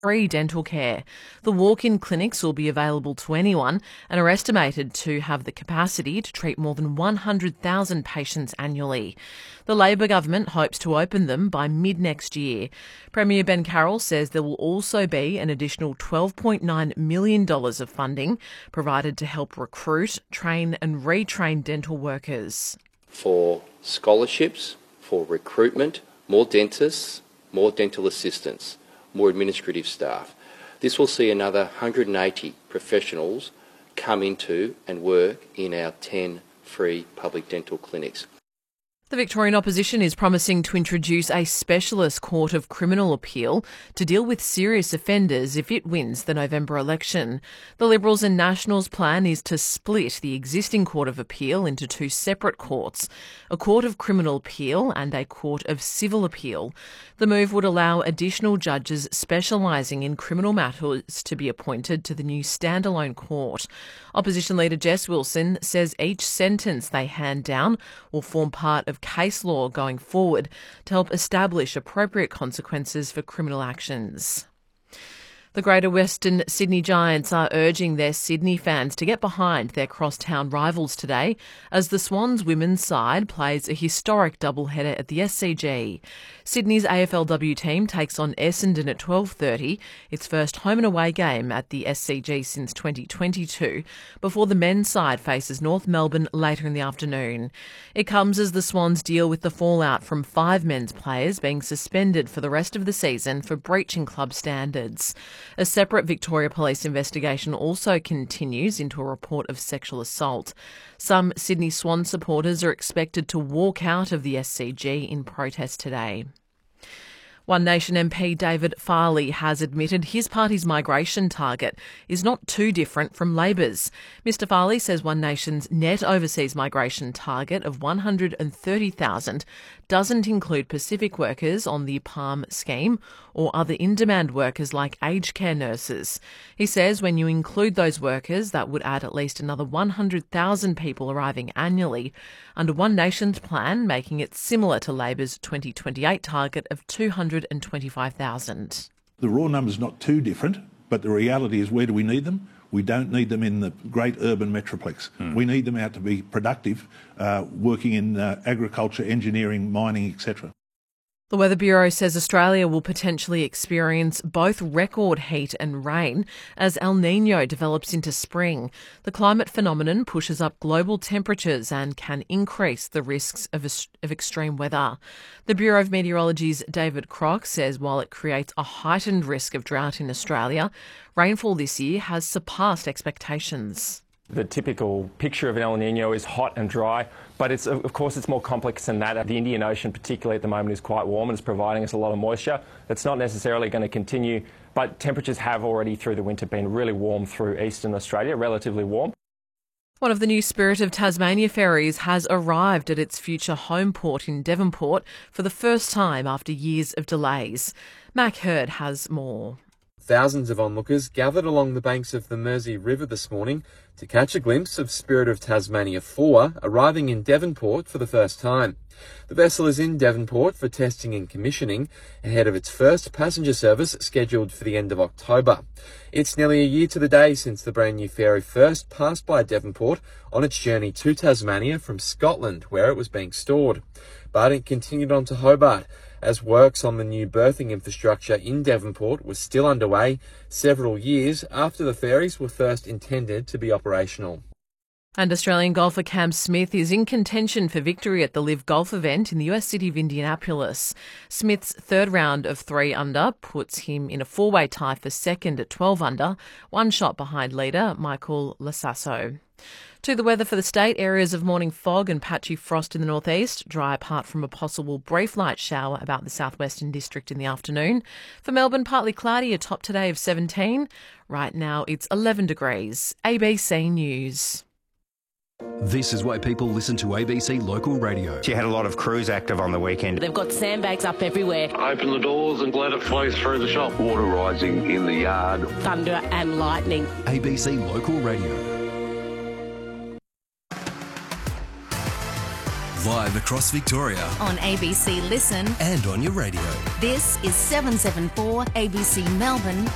free dental care. The walk-in clinics will be available to anyone and are estimated to have the capacity to treat more than 100,000 patients annually. The Labor government hopes to open them by mid-next year. Premier Ben Carroll says there will also be an additional $12.9 million of funding provided to help recruit, train and retrain dental workers. For scholarships, for recruitment, more dentists, more dental assistants, more administrative staff. This will see another 180 professionals come into and work in our 10 free public dental clinics. The Victorian opposition is promising to introduce a specialist court of criminal appeal to deal with serious offenders if it wins the November election. The Liberals and Nationals' plan is to split the existing court of appeal into two separate courts, a court of criminal appeal and a court of civil appeal. The move would allow additional judges specialising in criminal matters to be appointed to the new standalone court. Opposition leader Jess Wilson says each sentence they hand down will form part of case law going forward to help establish appropriate consequences for criminal actions. The Greater Western Sydney Giants are urging their Sydney fans to get behind their crosstown rivals today as the Swans women's side plays a historic doubleheader at the SCG. Sydney's AFLW team takes on Essendon at 12:30, its first home and away game at the SCG since 2022, before the men's side faces North Melbourne later in the afternoon. It comes as the Swans deal with the fallout from 5 men's players being suspended for the rest of the season for breaching club standards. A separate Victoria Police investigation also continues into a report of sexual assault. Some Sydney Swan supporters are expected to walk out of the SCG in protest today. One Nation MP David Farley has admitted his party's migration target is not too different from Labor's. Mr Farley says One Nation's net overseas migration target of 130,000 doesn't include Pacific workers on the PALM scheme or other in-demand workers like aged care nurses. He says when you include those workers, that would add at least another 100,000 people arriving annually under One Nation's plan, making it similar to Labor's 2028 target of 225,000. The raw number's not too different, but the reality is, where do we need them? We don't need them in the great urban metroplex. We need them out to be productive, working in agriculture, engineering, mining, etc. The Weather Bureau says Australia will potentially experience both record heat and rain as El Niño develops into spring. The climate phenomenon pushes up global temperatures and can increase the risks of extreme weather. The Bureau of Meteorology's David Crock says while it creates a heightened risk of drought in Australia, rainfall this year has surpassed expectations. The typical picture of an El Niño is hot and dry, but of course it's more complex than that. The Indian Ocean, particularly at the moment, is quite warm and it's providing us a lot of moisture. That's not necessarily going to continue, but temperatures have already through the winter been really warm through eastern Australia, relatively warm. One of the new Spirit of Tasmania ferries has arrived at its future home port in Devonport for the first time after years of delays. Mac Hurd has more. Thousands of onlookers gathered along the banks of the Mersey River this morning to catch a glimpse of Spirit of Tasmania 4 arriving in Devonport for the first time. The vessel is in Devonport for testing and commissioning ahead of its first passenger service scheduled for the end of October. It's nearly a year to the day since the brand new ferry first passed by Devonport on its journey to Tasmania from Scotland, where it was being stored. But it continued on to Hobart, as works on the new berthing infrastructure in Devonport was still underway several years after the ferries were first intended to be operational. And Australian golfer Cam Smith is in contention for victory at the LIV Golf event in the US city of Indianapolis. Smith's third round of 3 under puts him in a 4-way tie for second at 12 under, 1 shot behind leader Michael Lasasso. To the weather for the state, areas of morning fog and patchy frost in the northeast, dry apart from a possible brief light shower about the southwestern district in the afternoon. For Melbourne, partly cloudy, a top today of 17. Right now it's 11 degrees. ABC News. This is why people listen to ABC Local Radio. She had a lot of crews active on the weekend. They've got sandbags up everywhere. Open the doors and let it flow through the shop. Water rising in the yard. Thunder and lightning. ABC Local Radio. Live across Victoria. On ABC Listen. And on your radio. This is 774 ABC Melbourne,